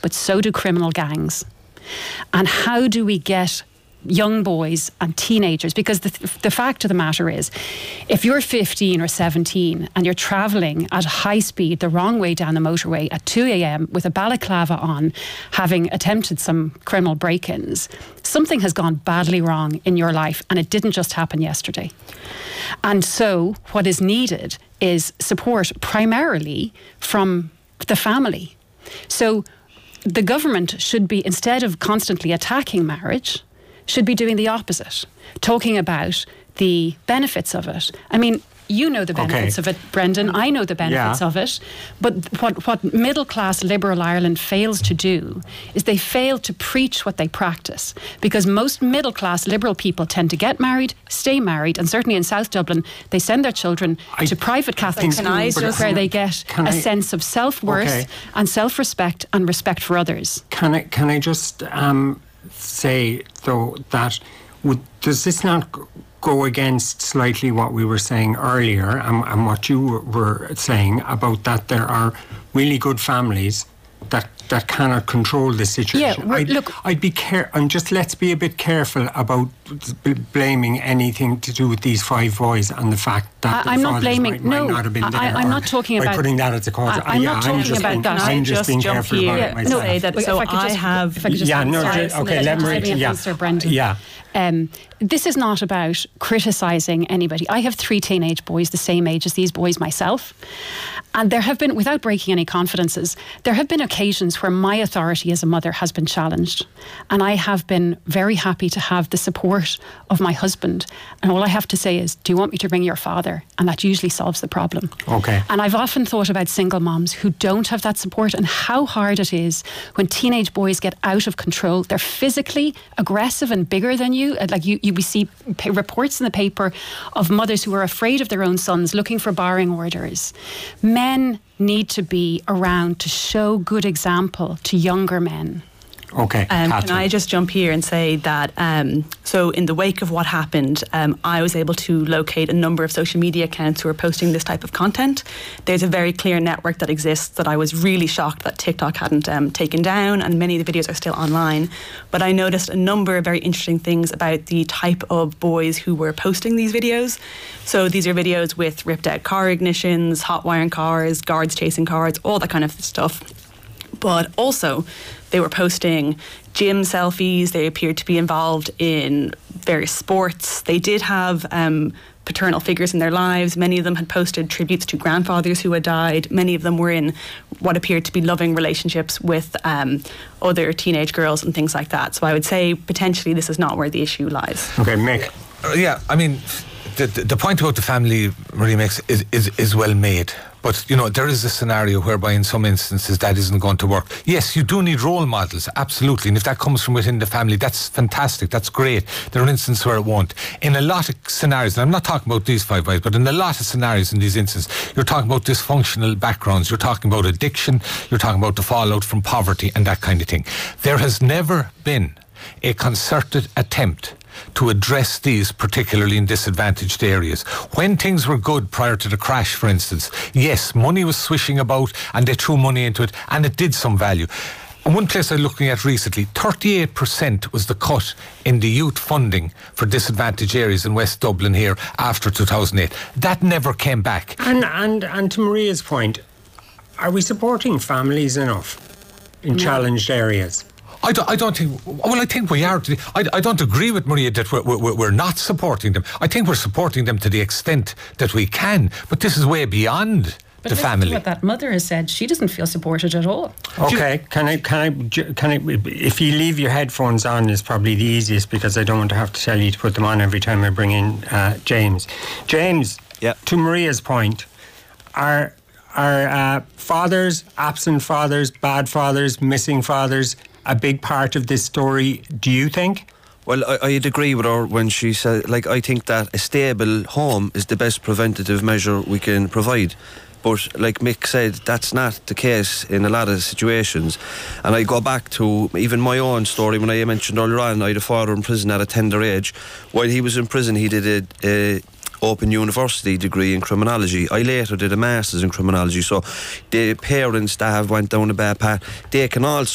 but so do criminal gangs. And how do we get young boys and teenagers, because the fact of the matter is, if you're 15 or 17 and you're travelling at high speed the wrong way down the motorway at 2 a.m. with a balaclava on, having attempted some criminal break-ins, something has gone badly wrong in your life, and it didn't just happen yesterday. And so what is needed is support primarily from the family. So the government should be, instead of constantly attacking marriage, should be doing the opposite, talking about the benefits of it. I mean, you know the benefits of it, Brendan. I know the benefits of it. But what middle-class liberal Ireland fails to do is they fail to preach what they practice. Because most middle-class liberal people tend to get married, stay married, and certainly in South Dublin, they send their children to private Catholic schools where they get a sense of self-worth and self-respect and respect for others. Can I just say, though, that does this not go against slightly what we were saying earlier and what you were saying about that there are really good families that cannot control the situation? I'd be and just let's be a bit careful about blaming anything to do with these 5 boys and the fact that I'm not blaming. might not have been there. I'm not talking about putting that as a cause. I'm not talking about that. I'm just being careful about it myself. This is not about criticising anybody. I have 3 teenage boys the same age as these boys myself. And there have been, without breaking any confidences, there have been occasions where my authority as a mother has been challenged. And I have been very happy to have the support of my husband. And all I have to say is, do you want me to ring your father? And that usually solves the problem. Okay. And I've often thought about single moms who don't have that support and how hard it is when teenage boys get out of control. They're physically aggressive and bigger than you. Like we see reports in the paper of mothers who are afraid of their own sons, looking for barring orders. Men need to be around to show good example to younger men. Okay. Can I just jump here and say that so in the wake of what happened, I was able to locate a number of social media accounts who are posting this type of content. There's a very clear network that exists that I was really shocked that TikTok hadn't taken down, and many of the videos are still online. But I noticed a number of very interesting things about the type of boys who were posting these videos. So these are videos with ripped out car ignitions, hot wiring cars, guards chasing cars, all that kind of stuff. But also, they were posting gym selfies. They appeared to be involved in various sports. They did have paternal figures in their lives. Many of them had posted tributes to grandfathers who had died. Many of them were in what appeared to be loving relationships with other teenage girls and things like that. So I would say potentially this is not where the issue lies. Okay, Mick. Yeah, I mean, the point about the family Marie makes is well made. But, you know, there is a scenario whereby in some instances that isn't going to work. Yes, you do need role models, absolutely. And if that comes from within the family, that's fantastic, that's great. There are instances where it won't. In a lot of scenarios, and I'm not talking about these 5 boys, but in a lot of scenarios in these instances, you're talking about dysfunctional backgrounds, you're talking about addiction, you're talking about the fallout from poverty and that kind of thing. There has never been a concerted attempt to address these, particularly in disadvantaged areas. When things were good prior to the crash, for instance, yes, money was swishing about and they threw money into it and it did some value. And one place I was looking at recently, 38% was the cut in the youth funding for disadvantaged areas in West Dublin here after 2008. That never came back. And to Maria's point, are we supporting families enough in challenged areas? I don't think. Well, I think we are. I don't agree with Maria that we're not supporting them. I think we're supporting them to the extent that we can. But this is way beyond the family. What that mother has said, she doesn't feel supported at all. Okay, can I? If you leave your headphones on, is probably the easiest because I don't want to have to tell you to put them on every time I bring in James. James, to Maria's point, are fathers, absent fathers, bad fathers, missing fathers a big part of this story, do you think? Well, I'd agree with her when she said, I think that a stable home is the best preventative measure we can provide. But like Mick said, that's not the case in a lot of situations. And I go back to even my own story when I mentioned earlier on, I had a father in prison at a tender age. While he was in prison, he did a Open University degree in criminology. I later did a master's in criminology. So the parents that have went down a bad path, they can also